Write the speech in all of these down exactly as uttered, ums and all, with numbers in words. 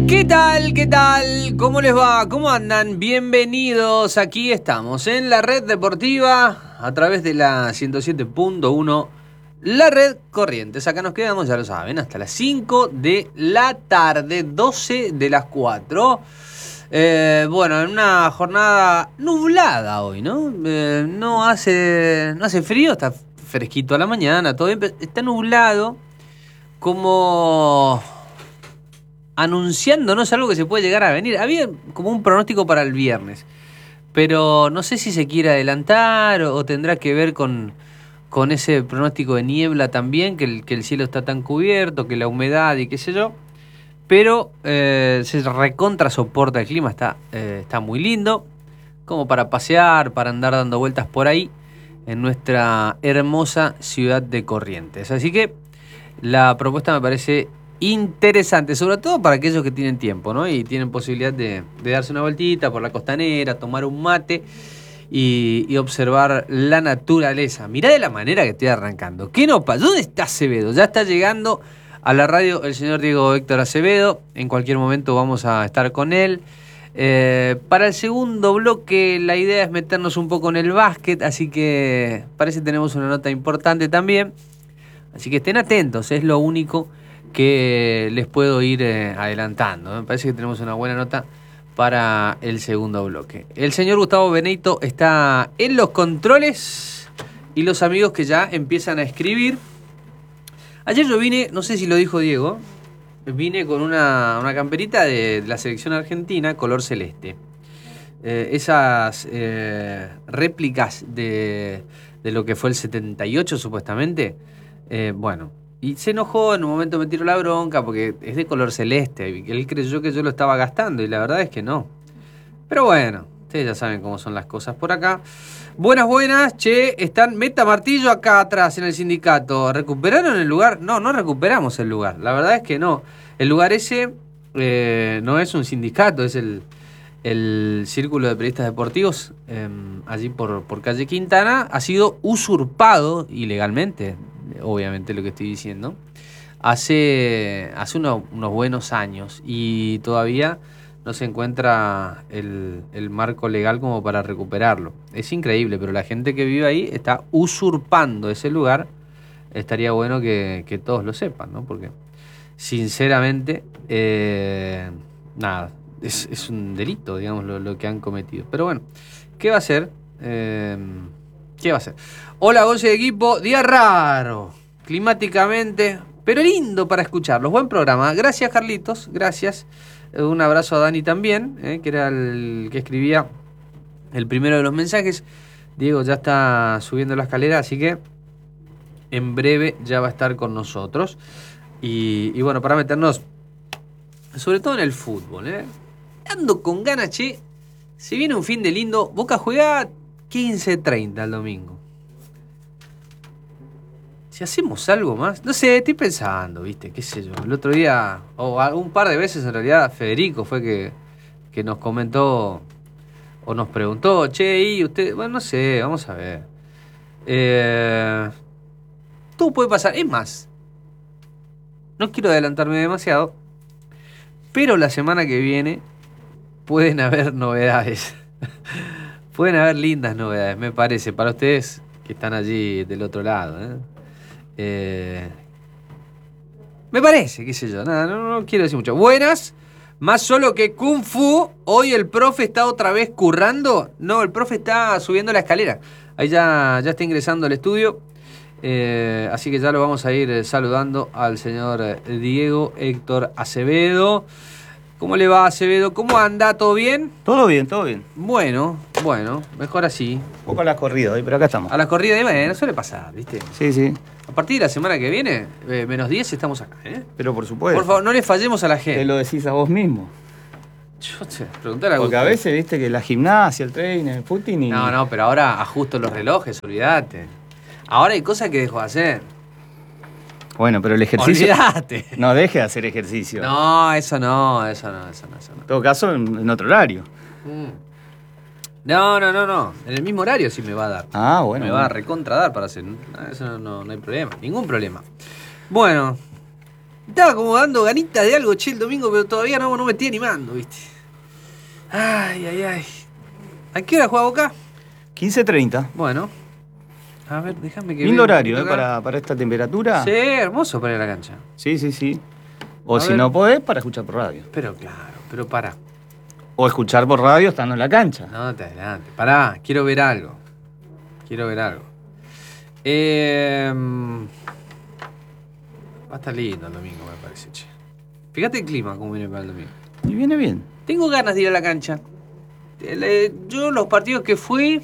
¿Qué tal? ¿Qué tal? ¿Cómo les va? ¿Cómo andan? Bienvenidos. Aquí estamos en la red deportiva a través de la ciento siete punto uno, la red Corrientes. Acá nos quedamos, ya lo saben, hasta las cinco de la tarde, doce de las cuatro. Eh, bueno, en una jornada nublada hoy, ¿no? Eh, no hace, no hace frío, está fresquito a la mañana, todo bien, pero está nublado, como anunciándonos algo que se puede llegar a venir. Había como un pronóstico para el viernes, pero no sé si se quiere adelantar o, o tendrá que ver con, con ese pronóstico de niebla también, que el, que el cielo está tan cubierto, que la humedad y qué sé yo. Pero eh, se recontra soporta el clima, está, eh, está muy lindo, como para pasear, para andar dando vueltas por ahí en nuestra hermosa ciudad de Corrientes. Así que la propuesta me parece interesante, sobre todo para aquellos que tienen tiempo, ¿no? Y tienen posibilidad de, de darse una vueltita por la costanera, tomar un mate y, y observar la naturaleza. Mirá de la manera que estoy arrancando. ¿Qué no pasa? ¿Dónde está Acevedo? Ya está llegando a la radio el señor Diego Héctor Acevedo. En cualquier momento vamos a estar con él. Eh, para el segundo bloque la idea es meternos un poco en el básquet, así que parece que tenemos una nota importante también. Así que estén atentos, es lo único que les puedo ir eh, adelantando. Me parece que tenemos una buena nota para el segundo bloque. El señor Gustavo Benito está en los controles y los amigos que ya empiezan a escribir. Ayer yo vine, no sé si lo dijo Diego, vine con una, una camperita de, de la selección argentina, color celeste. Eh, esas eh, réplicas de, de lo que fue el setenta y ocho supuestamente, eh, bueno, y se enojó, en un momento me tiró la bronca porque es de color celeste, y él creyó que yo lo estaba gastando y la verdad es que no. Pero bueno, ustedes ya saben cómo son las cosas por acá. Buenas, buenas, che, están Meta Martillo acá atrás en el sindicato. ¿Recuperaron el lugar? No, no recuperamos el lugar, la verdad es que no. El lugar ese eh, no es un sindicato, es el, el Círculo de Periodistas Deportivos, eh, allí por, por calle Quintana. Ha sido usurpado ilegalmente, obviamente lo que estoy diciendo, hace, hace unos, unos buenos años y todavía no se encuentra el, el marco legal como para recuperarlo. Es increíble, pero la gente que vive ahí está usurpando ese lugar. Estaría bueno que, que todos lo sepan, ¿no? Porque sinceramente, eh, nada, es, es un delito, digamos, lo, lo que han cometido. Pero bueno, ¿qué va a ser? Eh, ¿Qué va a ser? Hola, once de equipo, día raro, climáticamente, pero lindo para escucharlos. Buen programa. Gracias, Carlitos, gracias. Un abrazo a Dani también, eh, que era el que escribía el primero de los mensajes. Diego ya está subiendo la escalera, así que en breve ya va a estar con nosotros. Y, y bueno, para meternos sobre todo en el fútbol, ¿eh? Ando con ganas, che. Se viene un fin de lindo. Boca juega quince treinta el domingo. Si hacemos algo más, no sé, estoy pensando, viste, qué sé yo. El otro día, o un par de veces en realidad, Federico fue que, que nos comentó o nos preguntó, che, y usted, bueno, no sé, vamos a ver. Eh, todo puede pasar, es más, no quiero adelantarme demasiado, pero la semana que viene pueden haber novedades. Pueden haber lindas novedades, me parece, para ustedes que están allí del otro lado, ¿eh? Eh, me parece, qué sé yo, nada, no, no quiero decir mucho. Buenas, más solo que Kung Fu. Hoy el profe está otra vez currando. No, el profe está subiendo la escalera. Ahí ya, ya está ingresando al estudio. Eh, así que ya lo vamos a ir saludando al señor Diego Héctor Acevedo. ¿Cómo le va, Acevedo? ¿Cómo anda? ¿Todo bien? Todo bien, todo bien. Bueno, bueno, mejor así. Un poco a las corridas hoy, pero acá estamos. A las corridas de bueno, suele pasar, ¿viste? Sí, sí. A partir de la semana que viene, eh, menos diez, estamos acá, ¿eh? Pero por supuesto. Por favor, no le fallemos a la gente. Te lo decís a vos mismo. Yo te preguntar a Porque a veces, viste, que la gimnasia, el training, el footing y... No, no, pero ahora ajusto los relojes, olvídate. Ahora hay cosas que dejo de hacer. Bueno, pero el ejercicio... Olvídate. No deje de hacer ejercicio. No, eso no, eso no, eso no, eso no. En todo caso, en, en otro horario. Mm. No, no, no, no. En el mismo horario sí me va a dar. Ah, bueno. Me bueno. va a recontra dar para hacer. Eso no, no, no hay problema, ningún problema. Bueno, Estaba como dando ganitas de algo, che, el domingo, pero todavía no, no me estoy animando, ¿viste? Ay, ay, ay. ¿A qué hora juega Boca? quince treinta. Bueno. A ver, déjame que Lindo vea un horario, ¿eh? poquito acá. Para, para esta temperatura. Sí, hermoso para ir a la cancha. Sí, sí, sí. O A si ver. no podés, para escuchar por radio. Pero claro, pero pará. O escuchar por radio estando en la cancha. No te adelante. Pará, quiero ver algo. Quiero ver algo. Eh, va a estar lindo el domingo, me parece, che. Fíjate el clima cómo viene para el domingo. Y viene bien. Tengo ganas de ir a la cancha. El, eh, Yo los partidos que fui...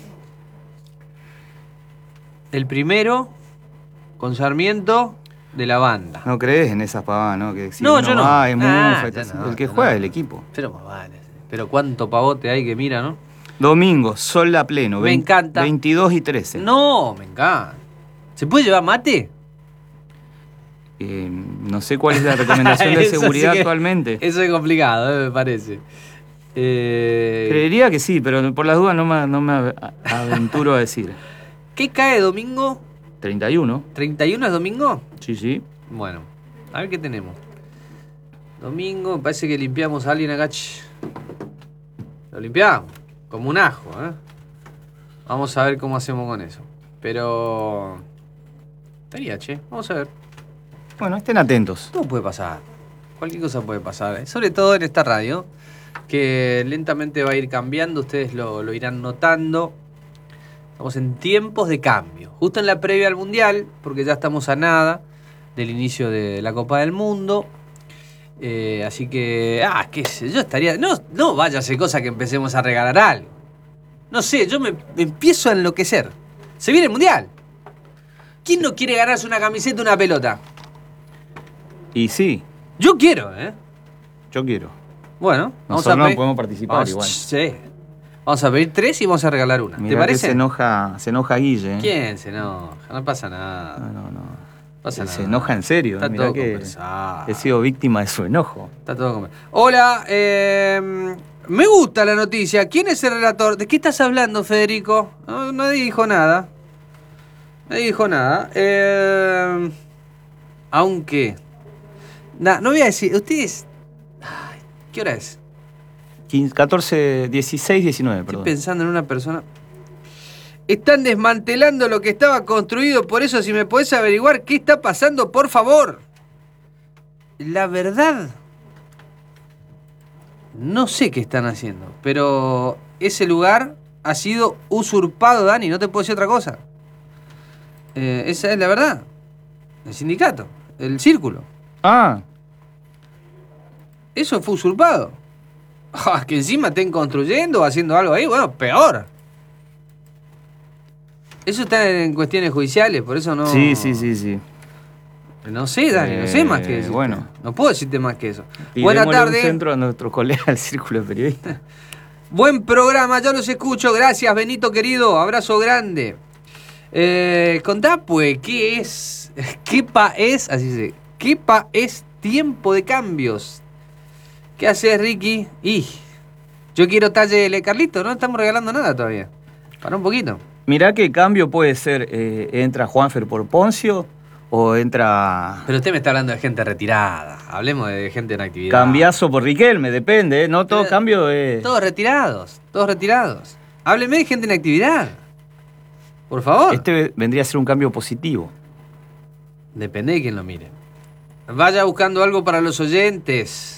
El primero, con Sarmiento, de la banda. No crees en esas pavadas, ¿no? Que si No, uno yo no. va, es Ah, mufa, ya estás- no, el que ya juega no. es el equipo. Pero más vale. Pero cuánto pavote hay que mira, ¿no? Domingo, sol a pleno. Me veinte encanta. veintidós y trece. No, me encanta. ¿Se puede llevar mate? Eh, no sé cuál es la recomendación de Eso seguridad sí que- actualmente. Eso es complicado, eh, me parece. Eh, Creería que sí, pero por las dudas no me, no me a- aventuro a decir. ¿Qué cae domingo? treinta y uno. ¿treinta y uno es domingo? Sí, sí. Bueno, a ver qué tenemos. Domingo, me parece que limpiamos a alguien acá. ch. Lo limpiamos, como un ajo, ¿eh? Vamos a ver cómo hacemos con eso. Pero... Estaría, che. Vamos a ver. Bueno, estén atentos. Todo puede pasar. Cualquier cosa puede pasar. ¿eh? Sobre todo en esta radio, que lentamente va a ir cambiando. Ustedes lo, lo irán notando. Estamos en tiempos de cambio. Justo en la previa al Mundial, porque ya estamos a nada del inicio de la Copa del Mundo. Eh, así que, ah, qué sé yo, estaría... No, no vaya a ser cosa que empecemos a regalar algo. No sé, yo me, me empiezo a enloquecer. Se viene el Mundial. ¿Quién no quiere ganarse una camiseta o una pelota? Y sí, Yo quiero, ¿eh? yo quiero. Bueno, vamos Nosotros a no pedir... podemos participar vamos, igual. Sí. Vamos a pedir tres y vamos a regalar una. Mirá ¿Te que parece? se enoja, se enoja Guille. ¿eh? ¿Quién se enoja? No pasa nada. No, no, no. Pasa se, se nada. enoja en serio. Está Mirá todo que conversado. he sido víctima de su enojo. Está todo conversado. Hola, eh, me gusta la noticia. ¿Quién es el relator? ¿De qué estás hablando, Federico? No, nadie dijo nada. Nadie dijo nada. Eh, aunque... Nah, no voy a decir... Ustedes... Ay, ¿qué hora es? quince, catorce, dieciséis, diecinueve, Estoy perdón. pensando en una persona. Están desmantelando lo que estaba construido, por eso si me podés averiguar qué está pasando, por favor. La verdad, no sé qué están haciendo, pero ese lugar ha sido usurpado, Dani, no te puedo decir otra cosa. Eh, esa es la verdad. El sindicato, el círculo. Ah, Eso fue usurpado. Ah, que encima estén construyendo o haciendo algo ahí, bueno, peor. Eso está en cuestiones judiciales, por eso no... sí, sí, sí, sí. No sé, Dani, no sé más que Eh, decirte. bueno. No puedo decirte más que eso. Y Buena démosle tarde. un centro a nuestro colega del Círculo de Periodistas. Buen programa, ya los escucho. Gracias, Benito querido. Abrazo grande. Eh, contá, pues, ¿qué es? ¿Qué pa es? Así se dice. ¿Qué pa es tiempo de cambios? ¿Qué haces, Ricky? Y yo quiero talle de Carlito, no estamos regalando nada todavía. Para un poquito. Mirá qué cambio puede ser. eh, ¿Entra Juanfer por Poncio o entra Pero usted me está hablando de gente retirada. Hablemos de gente en actividad. Cambiazo por Riquelme? Depende, ¿eh? No todo Pero- cambio es... Todos retirados, todos retirados. Hábleme de gente en actividad. Por favor. Este vendría a ser un cambio positivo. Depende de quién lo mire. Vaya buscando algo para los oyentes.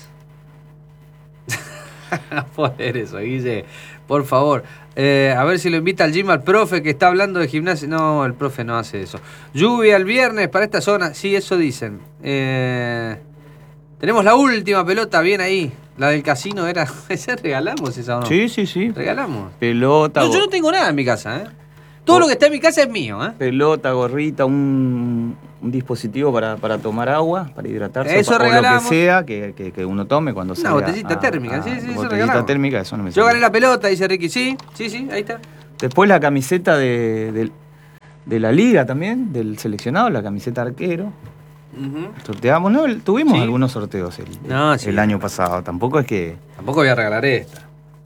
No puedo leer eso, Guille. Por favor. Eh, a ver si lo invita al gym al profe que está hablando de gimnasia. No, el profe no hace eso. Lluvia el viernes para esta zona. Sí, eso dicen. Eh, tenemos la última pelota, bien ahí. La del casino era... ¿Esa regalamos esa o no? Sí, sí, sí. Regalamos. Pelota, No, yo go- no tengo nada en mi casa, ¿eh? Todo Go- lo que está en mi casa es mío, ¿eh? pelota, gorrita, un, un dispositivo para, para tomar agua, para hidratarse. Eso o, pa- o lo regalamos. que sea que, que- que uno tome cuando Una salga. botellita a- térmica, a- sí, sí, eso Botellita regalamos. térmica, eso no me Yo sale. gané la pelota, dice Ricky. Sí, sí, sí, ahí está. Después la camiseta de, de- de la liga también, del seleccionado, la camiseta arquero. Ujú. Sorteamos, ¿no? El- Tuvimos Sí. algunos sorteos el, No, el sí. año pasado. Tampoco es que... Tampoco voy a regalar esta.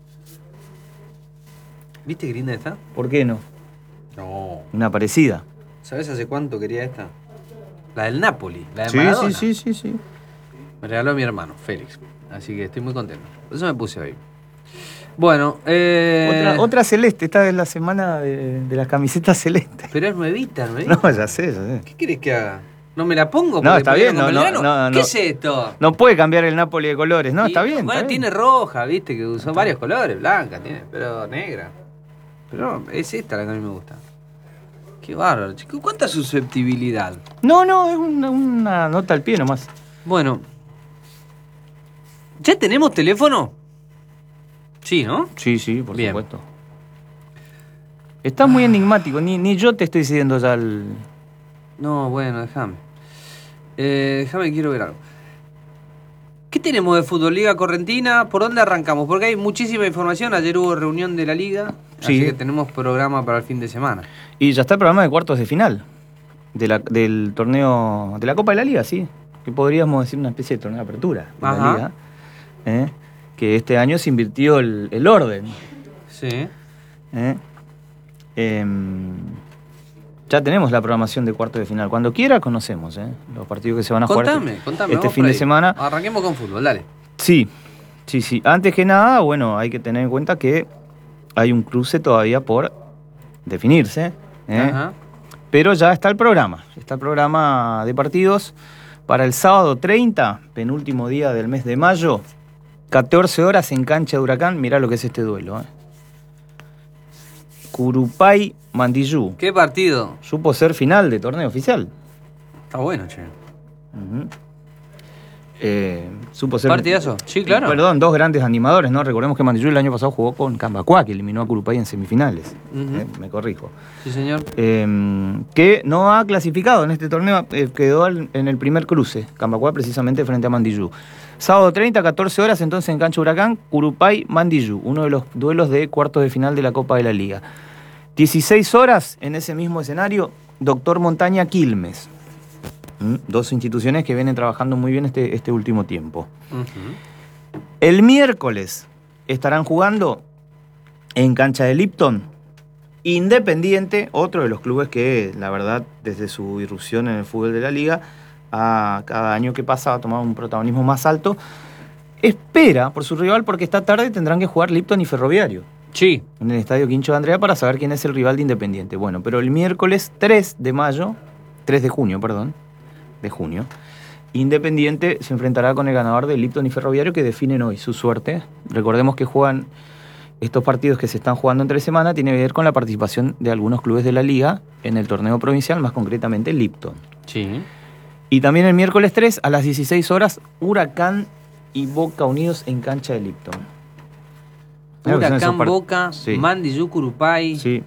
¿Viste qué linda está? ¿Por qué no? No. Una parecida. ¿Sabes hace cuánto quería esta? La del Napoli, la de Sí, Maradona. sí, sí, sí, sí. Me regaló mi hermano, Félix. Así que estoy muy contento. Por eso me puse hoy. Bueno, eh... Otra, otra celeste, esta es la semana de, de las camisetas celestes. Pero es nuevita, nuevita. No, ya sé, ya sé. ¿Qué querés que haga? ¿No me la pongo? No, está bien. No, no, no, ¿Qué no, es esto? No puede cambiar el Napoli de colores. No, y, está bien. Bueno, está tiene bien. roja, viste, que usó varios colores. Blanca tiene, pero negra. Pero no, es esta la que a mí me gusta. Qué bárbaro, chico. ¿Cuánta susceptibilidad? No, no, es una, una nota al pie nomás. Bueno. ¿Ya tenemos teléfono? Sí, ¿no? Sí, sí, por Bien. supuesto. Estás muy enigmático. Ni, ni yo te estoy siguiendo ya el... No, bueno, déjame. Eh, déjame, quiero ver algo. ¿Qué tenemos de Fútbol Liga Correntina? ¿Por dónde arrancamos? Porque hay muchísima información. Ayer hubo reunión de la Liga. Sí. Así que tenemos programa para el fin de semana. Y ya está el programa de cuartos de final. De la, del torneo... De la Copa de la Liga, sí. Que podríamos decir una especie de torneo de apertura de Ajá. la Liga. ¿Eh? Que este año se invirtió el, el orden. Sí. ¿Eh? Eh, ya tenemos la programación de cuartos de final. Cuando quiera conocemos ¿eh? los partidos que se van a Contame, jugar este, contame, este vamos fin por de ahí. semana. Arranquemos con fútbol, dale. Sí, sí, sí. Antes que nada, bueno, hay que tener en cuenta que hay un cruce todavía por definirse. ¿eh? Ajá. Pero ya está el programa. Está el programa de partidos para el sábado treinta, penúltimo día del mes de mayo. catorce horas en cancha de Huracán. Mirá lo que es este duelo. ¿eh? Curupay Mandillú. ¿Qué partido? Supo ser final de torneo oficial. Está bueno, che. Uh-huh. eh, supo ser... ¿Partidazo? Sí, claro. Perdón, dos grandes animadores, ¿no? Recordemos que Mandillú el año pasado jugó con Cambacuá, que eliminó a Curupay en semifinales. Uh-huh. eh, me corrijo. Sí, señor. Eh, que no ha clasificado en este torneo, eh, quedó al, en el primer cruce. Cambacuá precisamente frente a Mandillú. Sábado treinta, catorce horas, entonces en cancha Huracán, Curupay Mandillú, uno de los duelos de cuartos de final de la Copa de la Liga. dieciséis horas en ese mismo escenario, Doctor Montaña Quilmes. ¿Mm? Dos instituciones que vienen trabajando muy bien este, este último tiempo. Uh-huh. El miércoles estarán jugando en cancha de Lipton, Independiente, otro de los clubes que, la verdad, desde su irrupción en el fútbol de la Liga, a cada año que pasa ha tomado un protagonismo más alto. Espera por su rival porque esta tarde tendrán que jugar Lipton y Ferroviario. Sí. En el Estadio Quincho de Andrea para saber quién es el rival de Independiente. Bueno, pero el miércoles tres de mayo, tres de junio, perdón, de junio, Independiente se enfrentará con el ganador de Lipton y Ferroviario que definen hoy su suerte. Recordemos que juegan estos partidos que se están jugando entre semana, tiene que ver con la participación de algunos clubes de la Liga en el torneo provincial, más concretamente Lipton. Sí. Y también el miércoles tres a las dieciséis horas, Huracán y Boca unidos en cancha de Lipton. Huracán, Boca, sí. Mandillú, Curupay. Sí.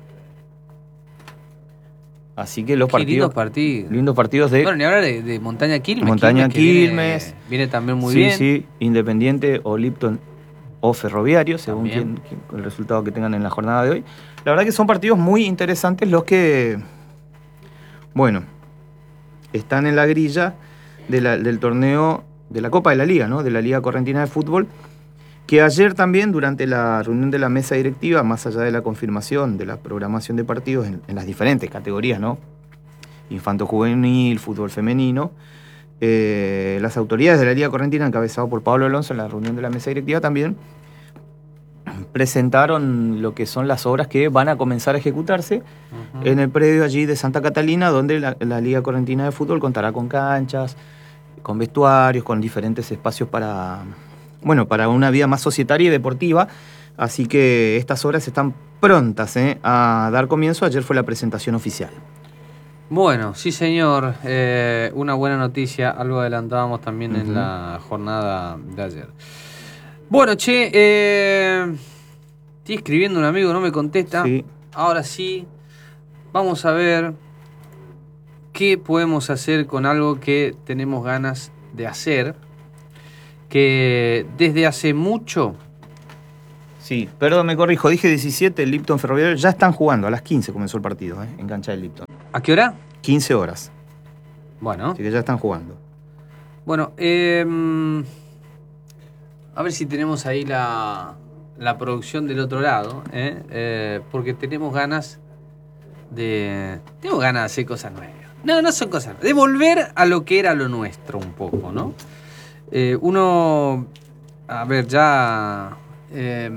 Así que los Qué partidos... lindos partidos. Lindos partidos de... Bueno, ni hablar de, de Montaña Quilmes. Montaña Quilmes. Quilmes. Viene, viene también muy sí, bien. Sí, Independiente o Lipton o Ferroviario, según También. quien, quien, el resultado que tengan en la jornada de hoy. La verdad que son partidos muy interesantes los que, bueno, están en la grilla de la, del torneo de la Copa de la Liga, ¿no? De la Liga Correntina de Fútbol, que ayer también, durante la reunión de la mesa directiva, más allá de la confirmación de la programación de partidos en, en las diferentes categorías, ¿no? Infanto juvenil, fútbol femenino, eh, las autoridades de la Liga Correntina, encabezado por Pablo Alonso en la reunión de la mesa directiva, también presentaron lo que son las obras que van a comenzar a ejecutarse uh-huh. en el predio allí de Santa Catalina, donde la, la Liga Correntina de Fútbol contará con canchas, con vestuarios, con diferentes espacios para, bueno, para una vida más societaria y deportiva. Así que estas obras están prontas ¿eh? a dar comienzo. Ayer fue la presentación oficial. Bueno, sí señor, eh, una buena noticia, algo adelantábamos también uh-huh. en la jornada de ayer. Bueno, che, eh, estoy escribiendo a un amigo, no me contesta. Sí. Ahora sí, vamos a ver qué podemos hacer con algo que tenemos ganas de hacer, que desde hace mucho... Sí, perdón, me corrijo, dije diecisiete, el Lipton Ferroviario, ya están jugando, a las quince comenzó el partido, ¿eh? en cancha del Lipton. ¿A qué hora? quince horas. Bueno. Así que ya están jugando. Bueno, eh, a ver si tenemos ahí la, la producción del otro lado, ¿eh? Eh, porque tenemos ganas de... Tengo ganas de hacer cosas nuevas. No, no son cosas nuevas. De volver a lo que era lo nuestro un poco, ¿no? Eh, uno, a ver, ya eh,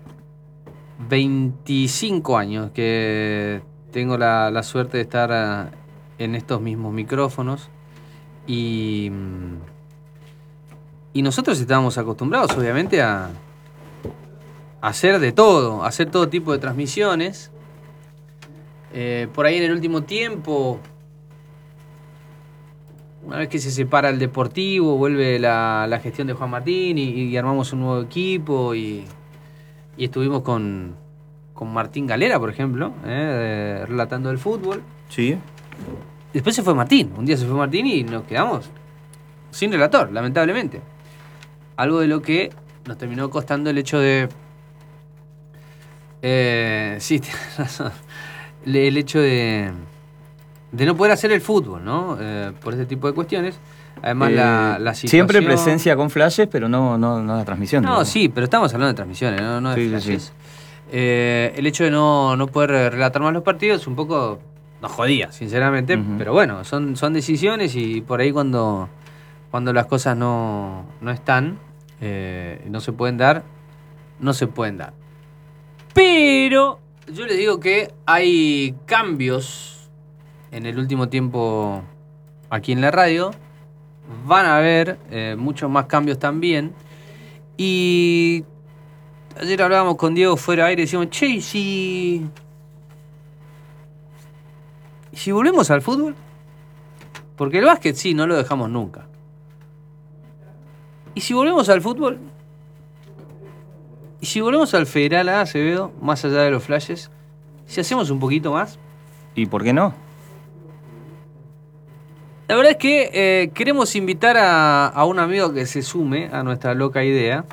veinticinco años que tengo la, la suerte de estar uh, en estos mismos micrófonos y, y nosotros estábamos acostumbrados obviamente a, a hacer de todo, a hacer todo tipo de transmisiones. Eh, por ahí en el último tiempo, una vez que se separa el deportivo, vuelve la, la gestión de Juan Martín y, y armamos un nuevo equipo y, y estuvimos con, con Martín Galera, por ejemplo, eh, de, relatando el fútbol. Sí. Después se fue Martín, un día se fue Martín y nos quedamos sin relator, lamentablemente. Algo de lo que nos terminó costando el hecho de... Eh, sí, tienes razón. El hecho de... de no poder hacer el fútbol, ¿no? Eh, por ese tipo de cuestiones. Además, eh, la, la situación... Siempre presencia con flashes, pero no, no, no la transmisión. No, digamos. Sí, pero estamos hablando de transmisiones, no, no de sí, flashes. Sí, sí. Eh, el hecho de no, no poder relatar más los partidos un poco nos jodía, sinceramente. Uh-huh. Pero bueno, son, son decisiones y por ahí cuando, cuando las cosas no, no están, eh, no se pueden dar, no se pueden dar. Pero yo les digo que hay cambios en el último tiempo aquí en la radio. Van a haber eh, muchos más cambios también. Y ayer hablábamos con Diego fuera de aire y decíamos, che, ¿y si... ¿y si volvemos al fútbol? Porque el básquet sí, no lo dejamos nunca. ¿Y si volvemos al fútbol? ¿Y si volvemos al Federal A, Acevedo, más allá de los flashes? ¿Si hacemos un poquito más? ¿Y por qué no? La verdad es que eh, queremos invitar a, a un amigo que se sume a nuestra loca idea.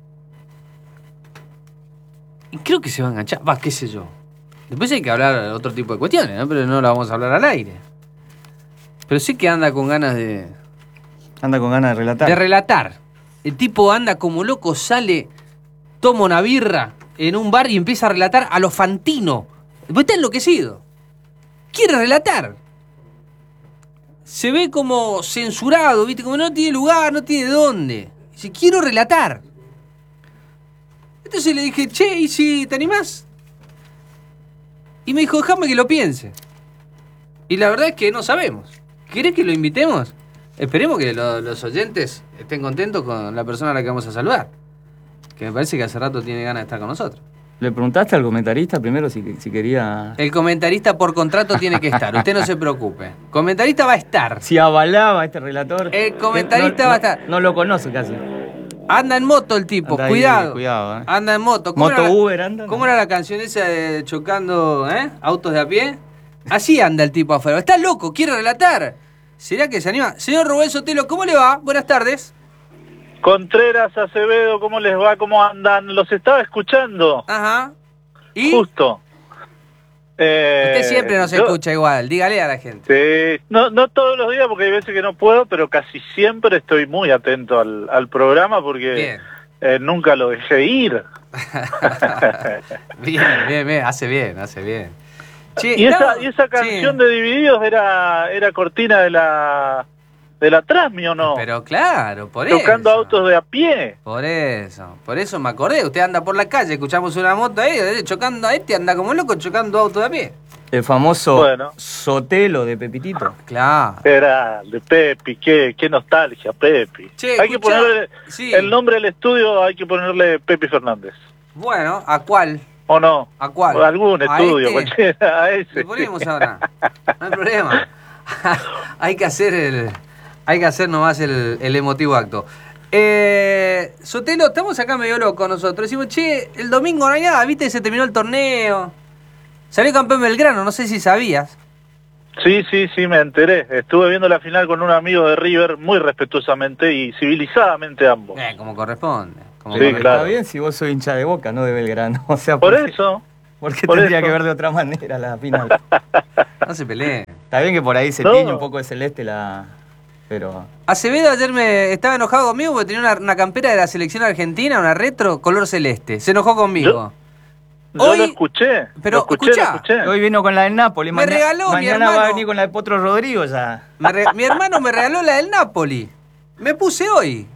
Y creo que se va a enganchar. Va, qué sé yo. Después hay que hablar de otro tipo de cuestiones, ¿no? Pero no la vamos a hablar al aire. Pero sí que anda con ganas de... Anda con ganas de relatar. De relatar. El tipo anda como loco, sale, toma una birra en un bar y empieza a relatar a lo Fantino. Después está enloquecido. Quiere relatar. Se ve como censurado, ¿viste? Como no tiene lugar, no tiene dónde. Dice, quiero relatar. Entonces le dije, che, ¿y si te animás? Y me dijo, déjame que lo piense. Y la verdad es que no sabemos. ¿Querés que lo invitemos? Esperemos que lo, los oyentes estén contentos con la persona a la que vamos a saludar. Que me parece que hace rato tiene ganas de estar con nosotros. ¿Le preguntaste al comentarista primero si, si quería...? El comentarista por contrato tiene que estar, usted no se preocupe. Comentarista va a estar. Si avalaba a este relator... El comentarista no, va a no, estar. No lo conoce casi. Anda en moto el tipo, anda cuidado. Ahí, cuidado eh. Anda en moto. Moto era, Uber anda. ¿Cómo era la canción esa de chocando eh? autos de a pie? Así anda el tipo afuera. Está loco, quiere relatar. ¿Será que se anima? Señor Rubén Sotelo, ¿cómo le va? Buenas tardes. Contreras, Acevedo, ¿cómo les va? ¿Cómo andan? Los estaba escuchando. Ajá. ¿Y? Justo. Eh, Usted siempre nos yo, escucha igual, dígale a la gente. Sí, no, no todos los días porque hay veces que no puedo, pero casi siempre estoy muy atento al, al programa porque eh, nunca lo dejé ir. Bien, bien, bien, hace bien, hace bien. Che, y, esa, no, y esa canción sí. de Divididos era, era cortina de la... ¿De la Trasmi o no? Pero claro, por Tocando eso. Tocando autos de a pie. Por eso, por eso me acordé. Usted anda por la calle, escuchamos una moto ahí, chocando a este, anda como loco chocando autos de a pie. El famoso bueno. Sotelo de Pepitito. Claro. Era de Pepi, qué, qué nostalgia, Pepi. Che, hay escuchá, que ponerle, sí. el nombre del estudio hay que ponerle Pepi Fernández. Bueno, ¿a cuál? ¿O no? ¿A cuál? O algún ¿A estudio, este? cualquiera, a ese. Le ponemos ahora, no hay problema. Hay que hacer el... Hay que hacer nomás el, el emotivo acto. Eh, Sotelo, estamos acá medio locos nosotros. Decimos, che, el domingo no hay nada, viste, se terminó el torneo. Salió campeón Belgrano, no sé si sabías. Sí, sí, sí, me enteré. Estuve viendo la final con un amigo de River, muy respetuosamente y civilizadamente ambos. Eh, como corresponde. Como sí, corresponde. claro. Está bien si vos sos hincha de Boca, no de Belgrano. O sea, por qué, eso. ¿Por qué por tendría eso. que ver de otra manera la final? No se peleen. Está bien que por ahí se no. tiñe un poco de celeste la... Pero... Acevedo ayer me estaba enojado conmigo porque tenía una, una campera de la selección argentina, una retro, color celeste. Se enojó conmigo. Yo, yo Hoy, lo escuché. Pero lo escuché, escuchá, lo escuché. Hoy vino con la del Napoli. Me mañana, regaló mi Mañana hermano, va a venir con la de Potro Rodrigo ya. Me re, mi hermano me regaló la del Napoli. Me puse hoy.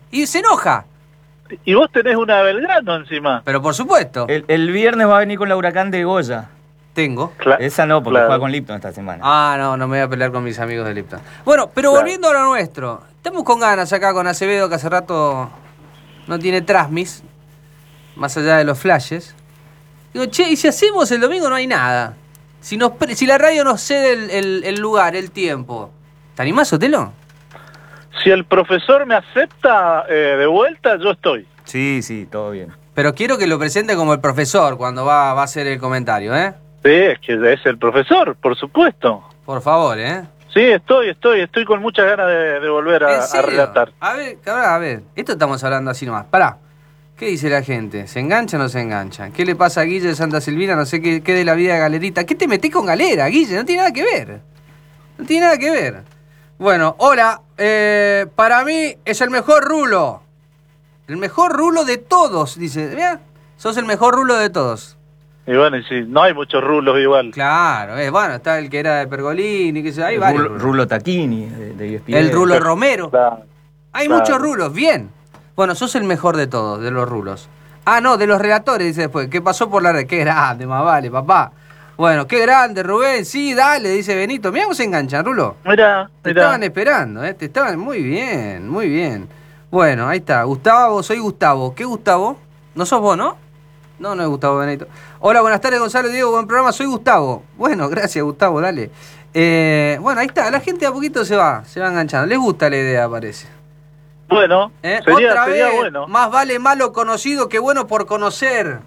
Y se enoja. Y vos tenés una Belgrano encima. Pero por supuesto. El, el viernes va a venir con la Huracán de Goya. Tengo. Cla- Esa no, porque claro. juega con Lipton esta semana. Ah, no, no me voy a pelear con mis amigos de Lipton. Bueno, pero Claro. volviendo a lo nuestro. Estamos con ganas acá con Acevedo, que hace rato no tiene Trasmis, más allá de los flashes. Digo, che, y si hacemos el domingo no hay nada. Si, nos, pre- si la radio nos cede el, el- el lugar, el tiempo. ¿Te animás, Otelo? Si el profesor me acepta eh, de vuelta, yo estoy. Sí, sí, todo bien. Pero quiero que lo presente como el profesor cuando va, va a hacer el comentario, ¿eh? Sí, es que es el profesor, por supuesto. Por favor, ¿eh? Sí, estoy, estoy, estoy con muchas ganas de, de volver a, ¿En a serio? relatar. A ver, ahora, a ver, esto estamos hablando así nomás. Pará. ¿Qué dice la gente? ¿Se engancha o no se engancha? ¿Qué le pasa a Guille de Santa Silvina? No sé qué, qué de la vida de Galerita. ¿Qué te metés con Galera, Guille? No tiene nada que ver. No tiene nada que ver. Bueno, hola. Eh, para mí es el mejor rulo. El mejor rulo de todos, dice. Mira, sos el mejor rulo de todos. Y bueno, y si no hay muchos rulos igual. Claro, es bueno, está el que era de Pergolini, que se hay El varios. Rulo, rulos. Rulo Tacchini, de, de E S P N. El rulo Romero. Claro. Hay Claro. muchos rulos, bien. Bueno, sos el mejor de todos, de los rulos. Ah, no, de los relatores, dice después. ¿Qué pasó por la red? Qué grande, más vale, papá. Bueno, qué grande, Rubén. Sí, dale, dice Benito. Mirá cómo se enganchan, Rulo. Mirá, Te mirá. estaban esperando, ¿eh? Te estaban... Muy bien, muy bien. Bueno, ahí está. Gustavo, soy Gustavo. ¿Qué Gustavo? ¿No sos vos, no? No, no es Gustavo Benito. Hola, buenas tardes, Gonzalo Diego. Buen programa, soy Gustavo. Bueno, gracias, Gustavo, dale. Eh, bueno, ahí está. La gente a poquito se va, se va enganchando. Les gusta la idea, parece. Bueno, ¿Eh? sería, Otra sería vez, bueno. más vale malo conocido que bueno por conocer.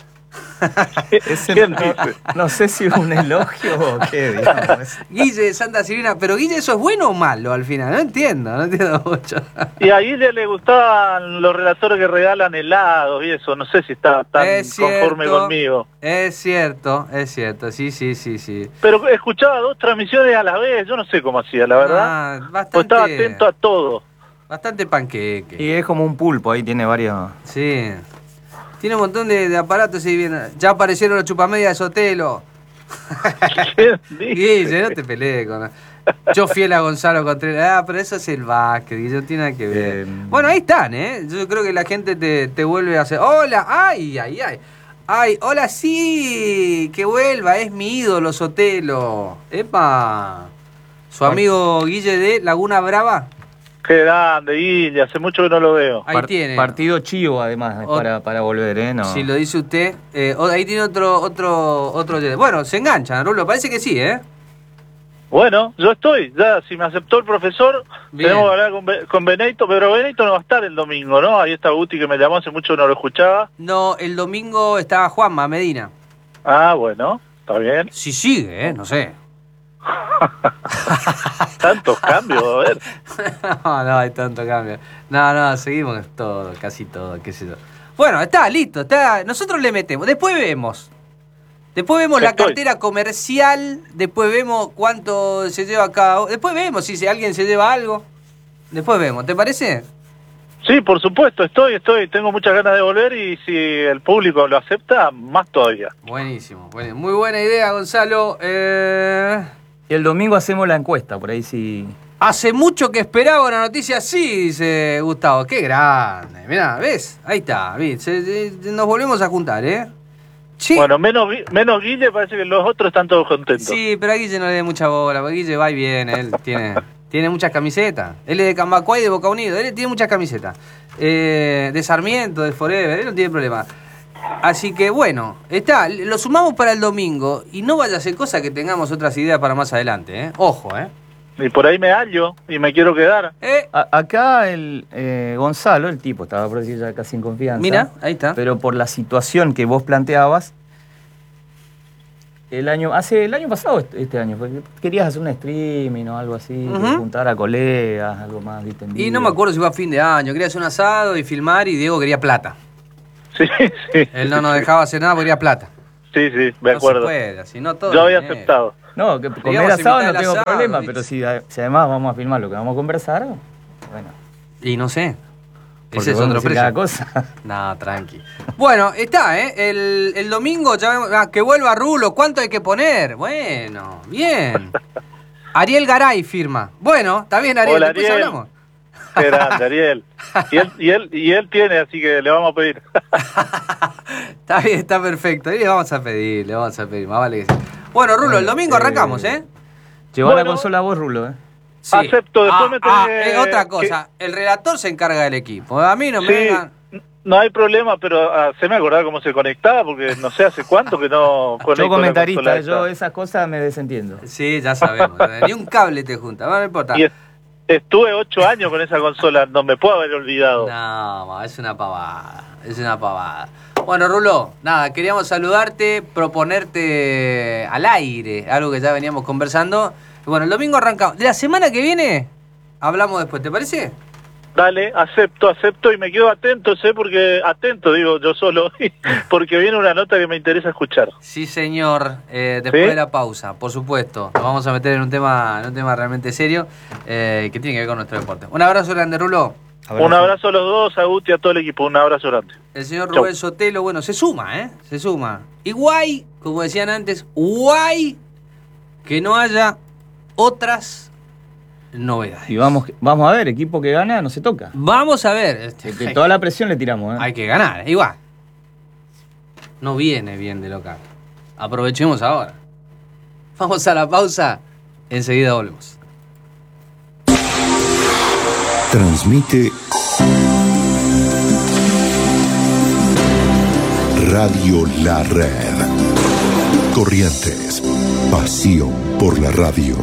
Ese ¿Quién no, dice? no sé si es un elogio o qué, digamos. Guille de Santa Silvina, pero Guille, ¿eso es bueno o malo al final? No entiendo, no entiendo mucho. Y a Guille le gustaban los relatores que regalan helados y eso. No sé si está tan Es conforme cierto. conmigo. Es cierto, es cierto, sí, sí, sí, sí. Pero escuchaba dos transmisiones a la vez. Yo no sé cómo hacía, la verdad. Ah, Pues bastante, estaba atento a todo. bastante panqueque. Y es como un pulpo, ahí tiene varios... Sí. Tiene un montón de, de aparatos y bien. Ya aparecieron los chupamedias de Sotelo. ¿Quién dice? Guille, no te pelees con... Yo fiel a Gonzalo Contreras. Ah, pero eso es el básquet, Guille, no tiene nada que ver. Eh, Bueno, ahí están, ¿eh? Yo creo que la gente te, te vuelve a hacer... ¡Hola! ¡Ay, ay, ay! ¡Ay, hola, sí! ¡Que vuelva! Es mi ídolo, Sotelo. ¡Epa! Su amigo Guille de Laguna Brava. Qué grande, Guille. Hace mucho que no lo veo. Ahí par- tiene. Partido chivo, además, Ot- para, para volver, ¿eh? No. Si lo dice usted. Eh, o- ahí tiene otro, otro, otro... Bueno, se enganchan, Rulo. Parece que sí, ¿eh? Bueno, yo estoy. Ya, si me aceptó el profesor, Bien. tenemos que hablar con, Be- con Benito. Pero Benito no va a estar el domingo, ¿no? Ahí está Guti que me llamó, hace mucho que no lo escuchaba. No, el domingo estaba Juanma Medina. Ah, bueno, está bien. Si sigue, ¿eh? No sé. Tantos cambios, a ver. No, no hay tanto cambio. No, no, seguimos todo, casi todo, qué sé yo. Bueno, está, listo, está. Nosotros le metemos. Después vemos. Después vemos la Estoy. cartera comercial. Después vemos cuánto se lleva cada uno. Después vemos si se- alguien se lleva algo. Después vemos, ¿te parece? Sí, por supuesto, estoy, estoy. Tengo muchas ganas de volver y si el público lo acepta, más todavía. Buenísimo, buenísimo. Muy buena idea, Gonzalo. Eh... Y el domingo hacemos la encuesta, por ahí sí... Hace mucho que esperaba una noticia así, dice Gustavo. Qué grande. Mirá, ¿ves? Ahí está. ¿ves? Se- se- nos volvemos a juntar, ¿eh? Sí. Bueno, menos, Gui- menos Guille, parece que los otros están todos contentos. Sí, pero a Guille no le dé mucha bola, porque Guille va y viene, él tiene, tiene muchas camisetas. Él es de Cambacuay, de Boca Unido, él tiene muchas camisetas. Eh, de Sarmiento, de Forever, él no tiene problema. Así que bueno, está, lo sumamos para el domingo y no vaya a ser cosa que tengamos otras ideas para más adelante, ¿eh? Ojo, ¿eh? Y por ahí me hallo y me quiero quedar. ¿Eh? A- acá el eh, Gonzalo, el tipo, estaba por decir ya casi en confianza. Mira, ahí está. Pero por la situación que vos planteabas, el año, hace el año pasado, este este año, fue, querías hacer un streaming o algo así, Ujú. juntar a colegas, algo más, viste, en Y vivo. no me acuerdo si fue a fin de año, quería hacer un asado y filmar y Diego quería plata. Sí, sí. Él no nos dejaba hacer nada porque quería plata. Sí, sí, me no acuerdo. se puede, así no todo. Yo había dinero. aceptado. No, que comer Digamos, asado invitar no al tengo asado, problema, ¿viste? pero si, si además vamos a filmar lo que vamos a conversar, bueno, Y no sé. porque Ese es podemos otro decir cada precio. cosa. No, tranqui. Bueno, está, ¿eh? El, el domingo ya vemos- ah, que vuelva Rulo. ¿Cuánto hay que poner? Bueno, bien. Ariel Garay firma. Bueno, está bien, Ariel. Hola, Después Ariel. hablamos. Qué grande, Ariel. Y él, y él, y él tiene, así que le vamos a pedir. Está bien, está perfecto. Y le vamos a pedir, le vamos a pedir. Más vale que sí. Bueno, Rulo, el domingo arrancamos, ¿eh? Llevó Bueno, la consola a vos, Rulo, ¿eh? Sí. Acepto, después ah, me ah, tenés eh, otra cosa, que- el relator se encarga del equipo. A mí no me Sí, vengan. no hay problema, pero ah, se me acordaba cómo se conectaba, porque no sé hace cuánto que no conecto Yo la comentarista, consola yo esta. esas cosas me desentiendo. Sí, ya sabemos. Ni un cable te junta, bueno, no importa. Y est- estuve ocho años con esa consola, no me puedo haber olvidado. No, ma, es una pavada. Es una pavada. Bueno, Rulo, nada, queríamos saludarte, proponerte al aire, algo que ya veníamos conversando. Y bueno, el domingo arrancamos. De la semana que viene, hablamos después, ¿te parece? Dale, acepto, acepto y me quedo atento, sé, porque atento, digo yo solo, porque viene una nota que me interesa escuchar. Sí, señor. Eh, después ¿Sí? de la pausa, por supuesto. Nos vamos a meter en un tema, en un tema realmente serio eh, que tiene que ver con nuestro deporte. Un abrazo grande, Rulo. Un abrazo a los dos, a Guti, a todo el equipo, un abrazo grande. El señor Chau. Rubén Sotelo, bueno, se suma, ¿eh? Se suma. Y guay, como decían antes, guay que no haya otras novedades. Y vamos, vamos a ver, equipo que gana no se toca. Vamos a ver. Este, Que toda la presión le tiramos, ¿eh? hay que ganar, igual. No viene bien de local. Aprovechemos ahora. Vamos a la pausa. Enseguida volvemos. Transmite Radio La Red. Corrientes. Pasión por la radio.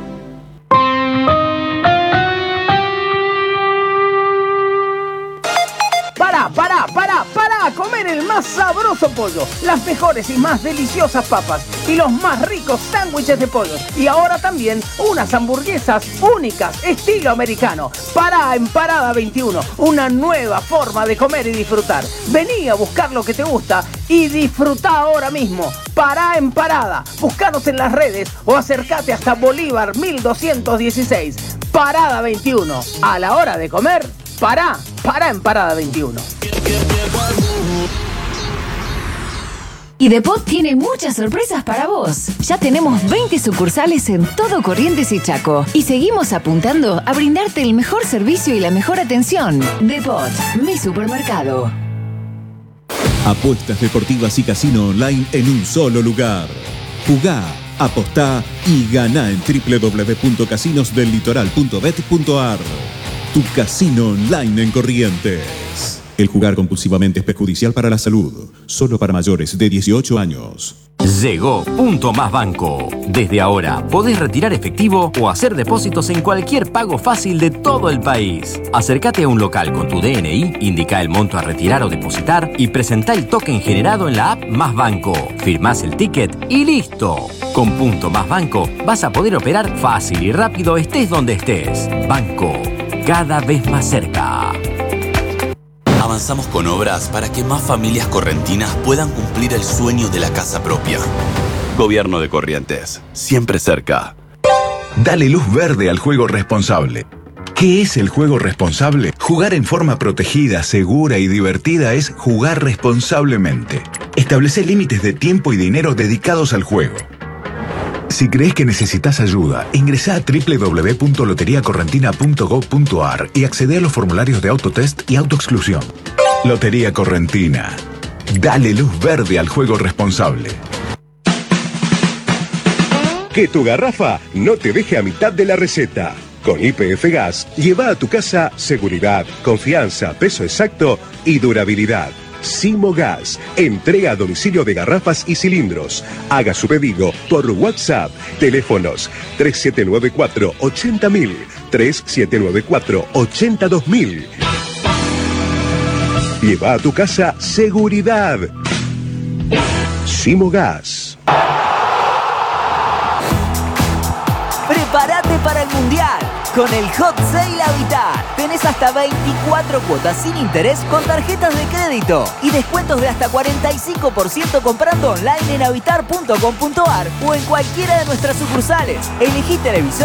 Pará, pará, pará, pará a comer el más sabroso pollo, las mejores y más deliciosas papas y los más ricos sándwiches de pollo. Y ahora también unas hamburguesas únicas, estilo americano. Pará en Parada veintiuno, una nueva forma de comer y disfrutar. Vení a buscar lo que te gusta y disfrutá ahora mismo. Pará en Parada, buscanos en las redes o acércate hasta Bolívar mil doscientos dieciséis. Parada veintiuno, a la hora de comer, pará, pará en Parada veintiuno. Y Depot tiene muchas sorpresas para vos. Ya tenemos veinte sucursales en todo Corrientes y Chaco. Y seguimos apuntando a brindarte el mejor servicio y la mejor atención. Depot, mi supermercado. Apuestas deportivas y casino online en un solo lugar. Jugá, apostá y ganá en doble u doble u doble u punto casinos del litoral punto bet punto a r. Tu casino online en Corrientes. El jugar compulsivamente es perjudicial para la salud. Solo para mayores de dieciocho años. Llegó Punto Más Banco. Desde ahora podés retirar efectivo o hacer depósitos en cualquier pago fácil de todo el país. Acércate a un local con tu D N I, indica el monto a retirar o depositar y presentá el token generado en la app Más Banco. Firmás el ticket y listo. Con Punto Más Banco vas a poder operar fácil y rápido estés donde estés. Banco, cada vez más cerca. Avanzamos con obras para que más familias correntinas puedan cumplir el sueño de la casa propia. Gobierno de Corrientes, siempre cerca. Dale luz verde al juego responsable. ¿Qué es el juego responsable? Jugar en forma protegida, segura y divertida es jugar responsablemente. Establece límites de tiempo y dinero dedicados al juego. Si crees que necesitas ayuda, ingresá a doble u doble u doble u punto lotería correntina punto gob punto a r y accede a los formularios de autotest y autoexclusión. Lotería Correntina. Dale luz verde al juego responsable. Que tu garrafa no te deje a mitad de la receta. Con Y P F Gas, lleva a tu casa seguridad, confianza, peso exacto y durabilidad. Simogas, entrega a domicilio de garrafas y cilindros. Haga su pedido por WhatsApp. Teléfonos tres siete nueve cuatro, ochenta mil, tres siete nueve cuatro, ochenta dos mil. Lleva a tu casa seguridad. Simogas. Prepárate para el Mundial. Con el Hot Sale Habitat tenés hasta veinticuatro cuotas sin interés con tarjetas de crédito y descuentos de hasta cuarenta y cinco por ciento comprando online en habitar punto com punto a r o en cualquiera de nuestras sucursales. Elegí televisor